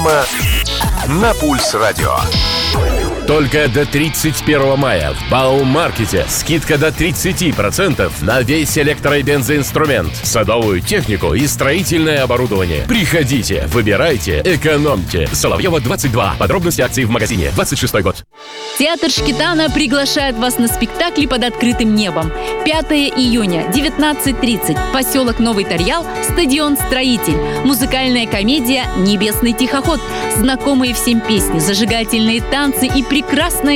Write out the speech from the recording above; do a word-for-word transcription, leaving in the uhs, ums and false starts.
На Пульс Радио. Только до тридцать первого мая в Баумаркете скидка до тридцать процентов на весь электро- и бензоинструмент, садовую технику и строительное оборудование. Приходите, выбирайте, экономьте. Соловьева, двадцать два. Подробности акции в магазине. двадцать шестой год. Театр Шкитана приглашает вас на спектакли под открытым небом. пятого июня, девятнадцать тридцать. Поселок Новый Тарьял, стадион «Строитель». Музыкальная комедия «Небесный тихоход». Знакомые всем песни, зажигательные танцы и прекрасная